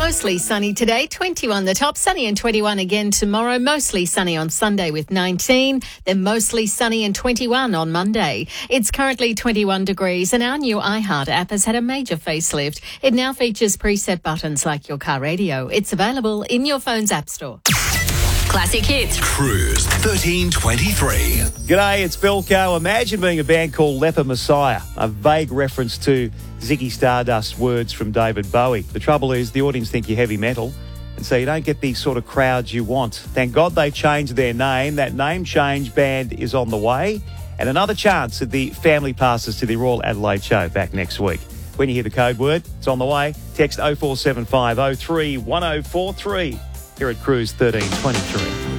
Mostly sunny today, 21 the top, sunny and 21 again tomorrow, mostly sunny on Sunday with 19, then mostly sunny and 21 on Monday. It's currently 21 degrees and our new iHeart app has had a major facelift. It now features preset buttons like your car radio. It's available in your phone's app store. Classic hits. Cruise 1323. G'day, it's Belco. Imagine being a band called Leper Messiah, a vague reference to Ziggy Stardust's words from David Bowie. The trouble is the audience think you're heavy metal, and so you don't get these sort of crowds you want. Thank God they changed their name. That name change band is on the way, and another chance at the family passes to the Royal Adelaide Show back next week. When you hear the code word, it's on the way. Text 0475 03 1043 here at Cruise 1323.